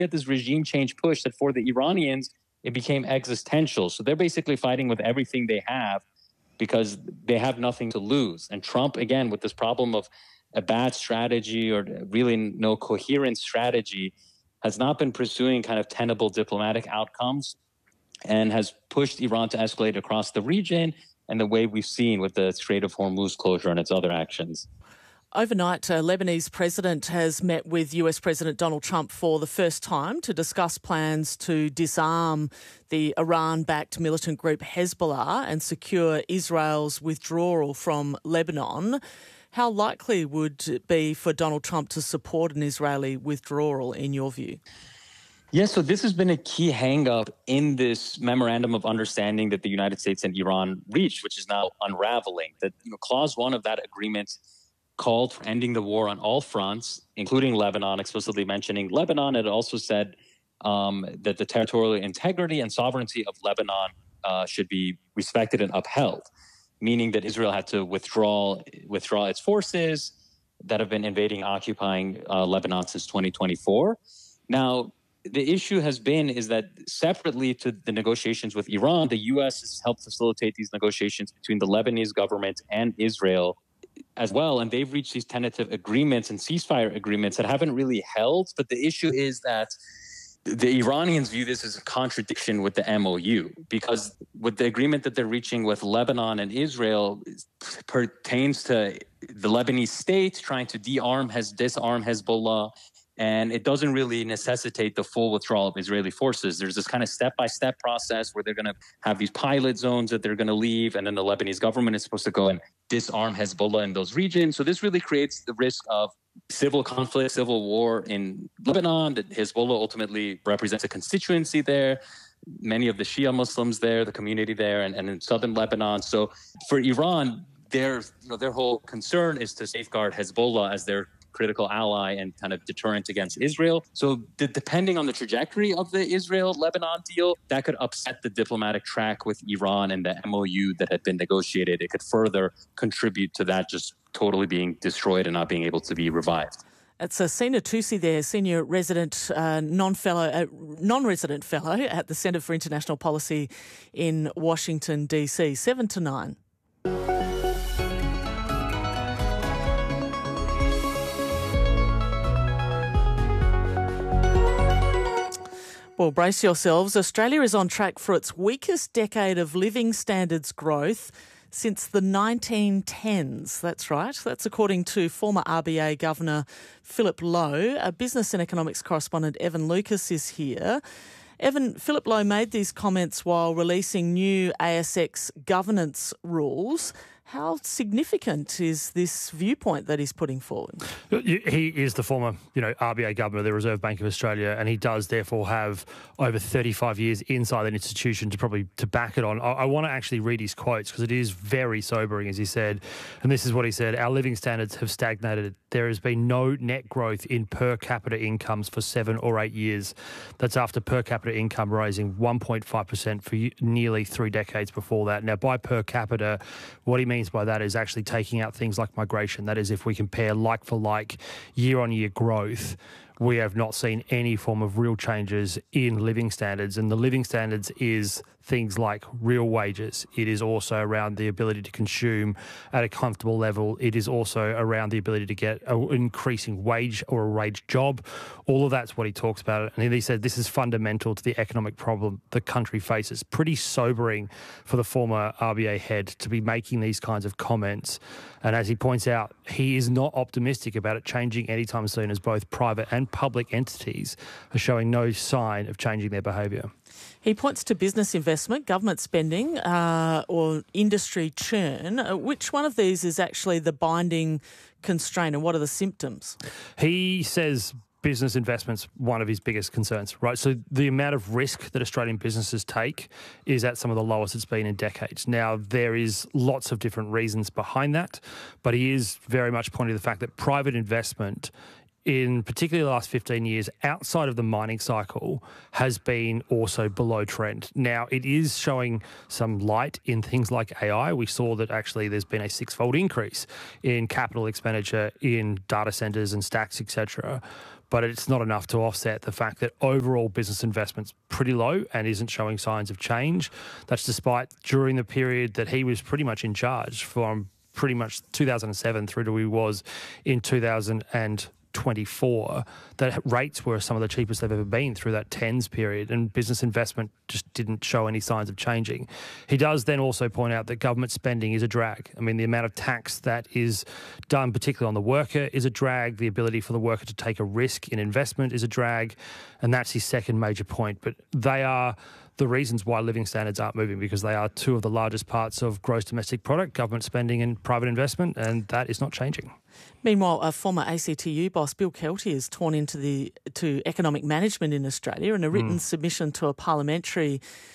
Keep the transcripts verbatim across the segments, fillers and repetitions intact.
get this regime change push that for the Iranians, it became existential. So they're basically fighting with everything they have because they have nothing to lose. And Trump, again, with this problem of a bad strategy or really no coherent strategy, has not been pursuing kind of tenable diplomatic outcomes and has pushed Iran to escalate across the region and the way we've seen with the Strait of Hormuz closure and its other actions. Overnight, uh, Lebanese president has met with U S President Donald Trump for the first time to discuss plans to disarm the Iran-backed militant group Hezbollah and secure Israel's withdrawal from Lebanon. How likely would it be for Donald Trump to support an Israeli withdrawal, in your view? Yeah, so this has been a key hang-up in this memorandum of understanding that the United States and Iran reached, which is now unraveling. That, you know, clause one of that agreement called for ending the war on all fronts, including Lebanon, explicitly mentioning Lebanon. It also said um, that the territorial integrity and sovereignty of Lebanon uh, should be respected and upheld, meaning that Israel had to withdraw withdraw its forces that have been invading, occupying uh, Lebanon since twenty twenty-four. Now, the issue has been is that separately to the negotiations with Iran, the U S has helped facilitate these negotiations between the Lebanese government and Israel as well. And they've reached these tentative agreements and ceasefire agreements that haven't really held. But the issue is that the Iranians view this as a contradiction with the M O U, because with the agreement that they're reaching with Lebanon and Israel pertains to the Lebanese state trying to de-arm, has disarm Hezbollah, and it doesn't really necessitate the full withdrawal of Israeli forces. There's this kind of step-by-step process where they're going to have these pilot zones that they're going to leave, and then the Lebanese government is supposed to go and disarm Hezbollah in those regions. So this really creates the risk of civil conflict, civil war in Lebanon. That Hezbollah ultimately represents a constituency there, many of the Shia Muslims there, the community there, and, and in southern Lebanon. So for Iran, their, you know, their whole concern is to safeguard Hezbollah as their critical ally and kind of deterrent against Israel. So the, depending on the trajectory of the Israel-Lebanon deal, that could upset the diplomatic track with Iran and the M O U that had been negotiated. It could further contribute to that just totally being destroyed and not being able to be revived. It's a Sina Tusi there, senior resident, uh, non-fellow, uh, non-resident fellow at the Centre for International Policy in Washington, D C. Seven to nine. Well, brace yourselves. Australia is on track for its weakest decade of living standards growth since the nineteen tens. That's right. That's according to former R B A Governor Philip Lowe. A business and economics correspondent Evan Lucas is here. Evan, Philip Lowe made these comments while releasing new A S X governance rules. How significant is this viewpoint that he's putting forward? He is the former, you know, R B A governor of the Reserve Bank of Australia, and he does therefore have over thirty-five years inside that institution to probably to back it on. I, I want to actually read his quotes because it is very sobering, as he said. And this is what he said: "Our living standards have stagnated. There has been no net growth in per capita incomes for seven or eight years. That's after per capita income rising one point five percent for nearly three decades before that." Now, by per capita, what he means by that is actually taking out things like migration. That is, if we compare like for like year-on-year growth, we have not seen any form of real changes in living standards. And the living standards is things like real wages. It is also around the ability to consume at a comfortable level. It is also around the ability to get an increasing wage or a wage job. All of that's what he talks about. And he said this is fundamental to the economic problem the country faces. Pretty sobering for the former R B A head to be making these kinds of comments. And as he points out, he is not optimistic about it changing anytime soon, as both private and public entities are showing no sign of changing their behaviour. He points to business investment, government spending, uh, or industry churn. Uh, which one of these is actually the binding constraint, and what are the symptoms? He says business investment's one of his biggest concerns, right? So the amount of risk that Australian businesses take is at some of the lowest it's been in decades. Now, there is lots of different reasons behind that, but he is very much pointing to the fact that private investment in particularly the last fifteen years, outside of the mining cycle, has been also below trend. Now, it is showing some light in things like A I. We saw that actually there's been a six-fold increase in capital expenditure in data centres and stacks, et cetera. but it's not enough to offset the fact that overall business investment's pretty low and isn't showing signs of change. That's despite during the period that he was pretty much in charge from pretty much two thousand seven through to he was in two thousand twenty-four, that rates were some of the cheapest they've ever been through that tens period, and business investment just didn't show any signs of changing. He does then also point out that government spending is a drag. I mean, the amount of tax that is done, particularly on the worker, is a drag. The ability for the worker to take a risk in investment is a drag, and that's his second major point. But they are the reasons why living standards aren't moving, because they are two of the largest parts of gross domestic product, government spending and private investment, and that is not changing. Meanwhile, a former A C T U boss, Bill Kelty, has torn into the to economic management in Australia in a written mm. submission to a parliamentary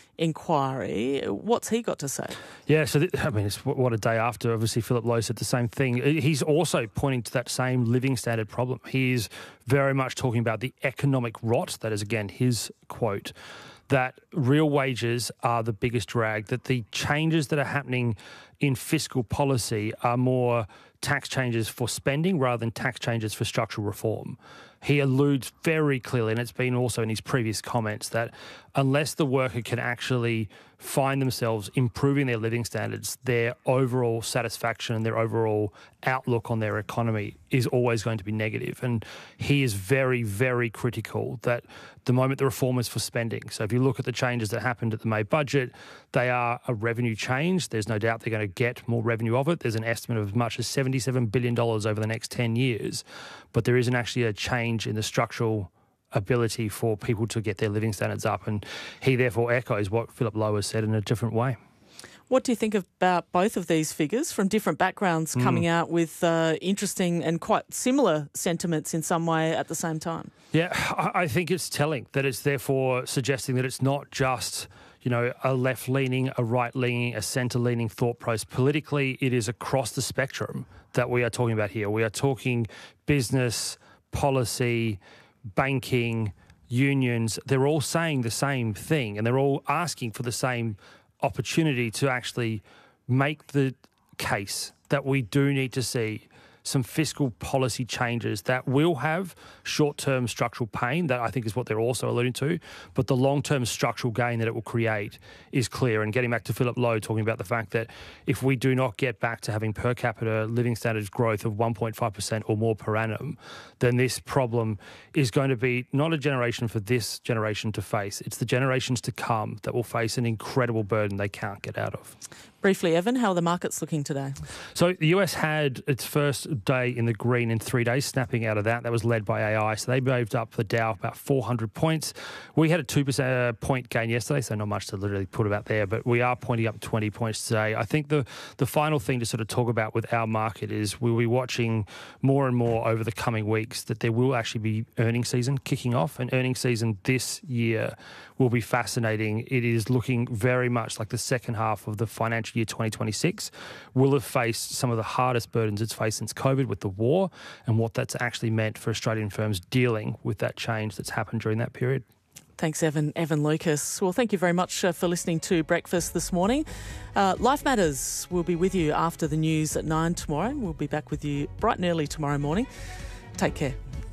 inquiry. What's he got to say? Yeah, so th- I mean, it's what a day after. Obviously, Philip Lowe said the same thing. He's also pointing to that same living standard problem. He's very much talking about the economic rot. That is, again, his quote, that real wages are the biggest drag, that the changes that are happening in fiscal policy are more tax changes for spending rather than tax changes for structural reform. He alludes very clearly, and it's been also in his previous comments, that unless the worker can actually find themselves improving their living standards, their overall satisfaction and their overall outlook on their economy is always going to be negative. And he is very, very critical that the moment the reform is for spending. So if you look at the changes that happened at the May budget, they are a revenue change. There's no doubt they're going to get more revenue of it. There's an estimate of as much as seventy-seven billion dollars over the next ten years. But there isn't actually a change in the structural ability for people to get their living standards up. And he therefore echoes what Philip Lowe has said in a different way. What do you think about both of these figures from different backgrounds coming mm. out with uh, interesting and quite similar sentiments in some way at the same time? Yeah, I think it's telling that it's therefore suggesting that it's not just, you know, a left-leaning, a right-leaning, a centre-leaning thought process. Politically, it is across the spectrum that we are talking about here. We are talking business, policy, banking, unions. They're all saying the same thing, and they're all asking for the same opportunity to actually make the case that we do need to see some fiscal policy changes that will have short-term structural pain. That I think is what they're also alluding to. But the long-term structural gain that it will create is clear. And getting back to Philip Lowe talking about the fact that if we do not get back to having per capita living standards growth of one point five percent or more per annum, then this problem is going to be not a generation for this generation to face. It's the generations to come that will face an incredible burden they can't get out of. Briefly, Evan, how are the markets looking today? So the U S had its first day in the green in three days, snapping out of that. That was led by A I. So they moved up the Dow about four hundred points. We had a two percent point gain yesterday, so not much to literally put about there, but we are pointing up twenty points today. I think the, the final thing to sort of talk about with our market is we'll be watching more and more over the coming weeks that there will actually be earnings season kicking off, and earnings season this year will be fascinating. It is looking very much like the second half of the financial year twenty twenty-six will have faced some of the hardest burdens it's faced since COVID with the war, and what that's actually meant for Australian firms dealing with that change that's happened during that period. Thanks, Evan. Evan Lucas. Well, thank you very much uh, for listening to Breakfast this morning. Uh, Life Matters will be with you after the news at nine tomorrow. We'll be back with you bright and early tomorrow morning. Take care.